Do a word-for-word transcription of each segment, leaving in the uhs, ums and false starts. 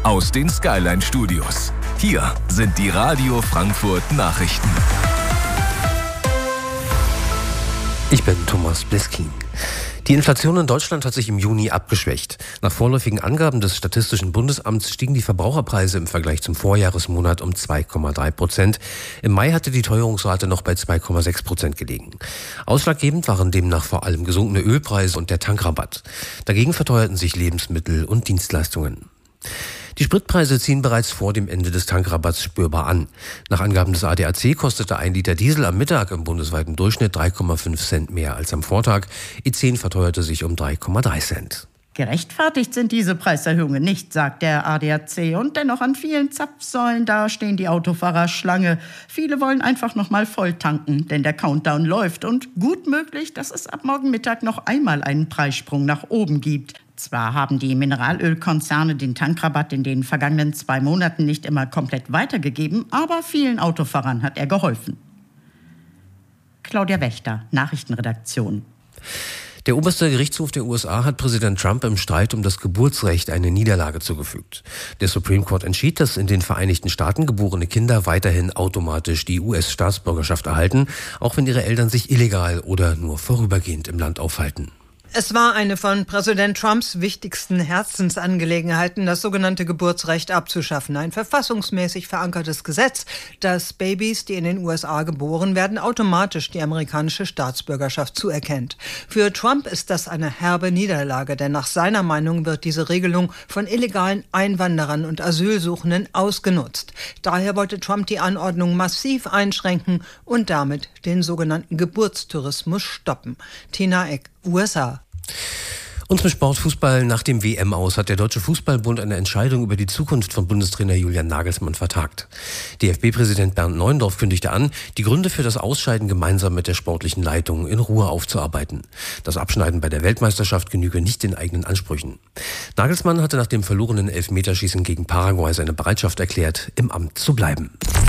aus den Skyline Studios. Hier sind die Radio Frankfurt Nachrichten. Ich bin Thomas Bliskin. Die Inflation in Deutschland hat sich im Juni abgeschwächt. Nach vorläufigen Angaben des Statistischen Bundesamts stiegen die Verbraucherpreise im Vergleich zum Vorjahresmonat um zwei Komma drei Prozent. Im Mai hatte die Teuerungsrate noch bei zwei Komma sechs Prozent gelegen. Ausschlaggebend waren demnach vor allem gesunkene Ölpreise und der Tankrabatt. Dagegen verteuerten sich Lebensmittel und Dienstleistungen. Die Spritpreise ziehen bereits vor dem Ende des Tankrabatts spürbar an. Nach Angaben des A D A C kostete ein Liter Diesel am Mittag im bundesweiten Durchschnitt drei Komma fünf Cent mehr als am Vortag. E zehn verteuerte sich um drei Komma drei Cent. Gerechtfertigt sind diese Preiserhöhungen nicht, sagt der A D A C. Und dennoch an vielen Zapfsäulen, da stehen die Autofahrer Schlange. Viele wollen einfach noch mal voll tanken, denn der Countdown läuft. Und gut möglich, dass es ab morgen Mittag noch einmal einen Preissprung nach oben gibt. Zwar haben die Mineralölkonzerne den Tankrabatt in den vergangenen zwei Monaten nicht immer komplett weitergegeben, aber vielen Autofahrern hat er geholfen. Claudia Wächter, Nachrichtenredaktion. Der oberste Gerichtshof der U S A hat Präsident Trump im Streit um das Geburtsrecht eine Niederlage zugefügt. Der Supreme Court entschied, dass in den Vereinigten Staaten geborene Kinder weiterhin automatisch die U S-Staatsbürgerschaft erhalten, auch wenn ihre Eltern sich illegal oder nur vorübergehend im Land aufhalten. Es war eine von Präsident Trumps wichtigsten Herzensangelegenheiten, das sogenannte Geburtsrecht abzuschaffen. Ein verfassungsmäßig verankertes Gesetz, das Babys, die in den U S A geboren werden, automatisch die amerikanische Staatsbürgerschaft zuerkennt. Für Trump ist das eine herbe Niederlage, denn nach seiner Meinung wird diese Regelung von illegalen Einwanderern und Asylsuchenden ausgenutzt. Daher wollte Trump die Anordnung massiv einschränken und damit den sogenannten Geburtstourismus stoppen. Tina Eck, U S A. Und zum Sportfußball nach dem W M-Aus hat der Deutsche Fußballbund eine Entscheidung über die Zukunft von Bundestrainer Julian Nagelsmann vertagt. D F B-Präsident Bernd Neuendorf kündigte an, die Gründe für das Ausscheiden gemeinsam mit der sportlichen Leitung in Ruhe aufzuarbeiten. Das Abschneiden bei der Weltmeisterschaft genüge nicht den eigenen Ansprüchen. Nagelsmann hatte nach dem verlorenen Elfmeterschießen gegen Paraguay seine Bereitschaft erklärt, im Amt zu bleiben.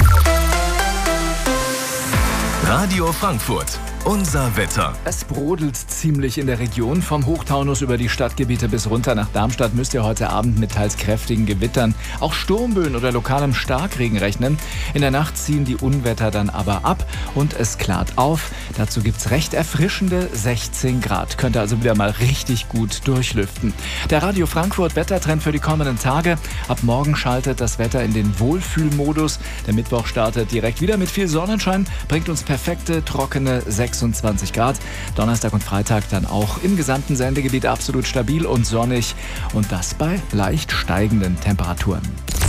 Radio Frankfurt. Unser Wetter. Es brodelt ziemlich in der Region. Vom Hochtaunus über die Stadtgebiete bis runter nach Darmstadt müsst ihr heute Abend mit teils kräftigen Gewittern, auch Sturmböen oder lokalem Starkregen rechnen. In der Nacht ziehen die Unwetter dann aber ab und es klart auf. Dazu gibt's recht erfrischende sechzehn Grad. Könnte also wieder mal richtig gut durchlüften. Der Radio Frankfurt Wettertrend für die kommenden Tage. Ab morgen schaltet das Wetter in den Wohlfühlmodus. Der Mittwoch startet direkt wieder mit viel Sonnenschein, bringt uns perfekte, trockene sechsundzwanzig Grad. Donnerstag und Freitag dann auch im gesamten Sendegebiet absolut stabil und sonnig. Und das bei leicht steigenden Temperaturen.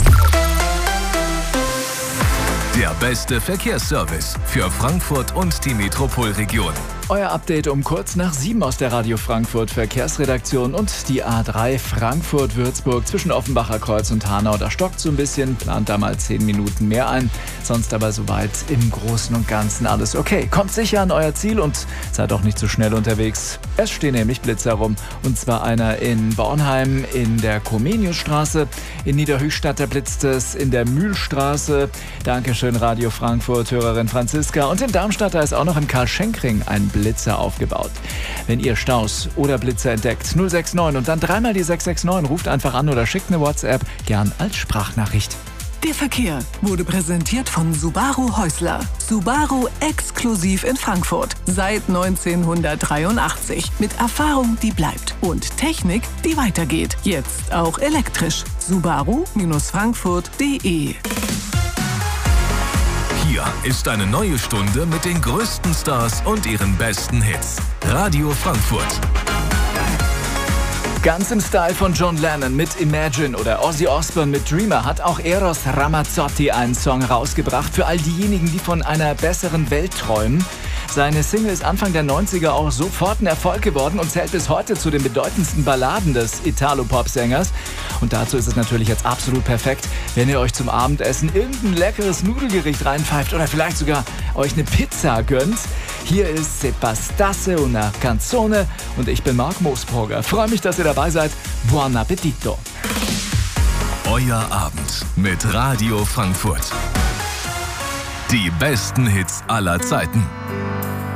Der beste Verkehrsservice für Frankfurt und die Metropolregion. Euer Update um kurz nach sieben aus der Radio Frankfurt Verkehrsredaktion und die A drei Frankfurt-Würzburg zwischen Offenbacher Kreuz und Hanau. Da stockt so ein bisschen, plant da mal zehn Minuten mehr ein. Sonst aber soweit im Großen und Ganzen alles okay. Kommt sicher an euer Ziel und seid auch nicht zu schnell unterwegs. Es stehen nämlich Blitzer rum. Und zwar einer in Bornheim in der Comeniusstraße. In Niederhöchstadt, da blitzt es in der Mühlstraße. Dankeschön Radio Frankfurt, Hörerin Franziska. Und in Darmstadt, da ist auch noch im Karl-Schenk-Ring ein Blitzer aufgebaut. Wenn ihr Staus oder Blitzer entdeckt, null sechs neun und dann dreimal die sechs sechs neun, ruft einfach an oder schickt eine WhatsApp, gern als Sprachnachricht. Der Verkehr wurde präsentiert von Subaru Häusler. Subaru exklusiv in Frankfurt. Seit neunzehnhundertdreiundachtzig. Mit Erfahrung, die bleibt. Und Technik, die weitergeht. Jetzt auch elektrisch. Subaru Frankfurt punkt de. Hier ist eine neue Stunde mit den größten Stars und ihren besten Hits. Radio Frankfurt. Ganz im Style von John Lennon mit Imagine oder Ozzy Osbourne mit Dreamer hat auch Eros Ramazzotti einen Song rausgebracht für all diejenigen, die von einer besseren Welt träumen. Seine Single ist Anfang der neunziger auch sofort ein Erfolg geworden und zählt bis heute zu den bedeutendsten Balladen des Italo-Pop-Sängers. Und dazu ist es natürlich jetzt absolut perfekt, wenn ihr euch zum Abendessen irgendein leckeres Nudelgericht reinpfeift oder vielleicht sogar euch eine Pizza gönnt. Hier ist Se bastasse una canzone und ich bin Marc Moosbrugger. Freue mich, dass ihr dabei seid. Buon appetito! Euer Abend mit Radio Frankfurt. Die besten Hits aller Zeiten.